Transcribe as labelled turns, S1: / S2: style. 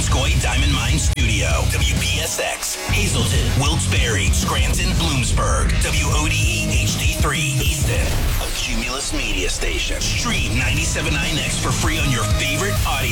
S1: Missisquoi Diamond Mine Studio. WPSX, Hazleton, Wilkes-Barre, Scranton, Bloomsburg. WODE HD3, Easton. A Cumulus Media Station. Stream 97.9X for free on your favorite audio